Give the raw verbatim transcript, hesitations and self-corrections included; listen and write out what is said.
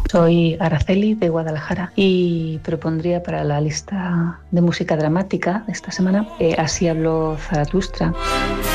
Soy Araceli de Guadalajara y propondría para la lista de música dramática de esta semana eh, Así habló Zaratustra.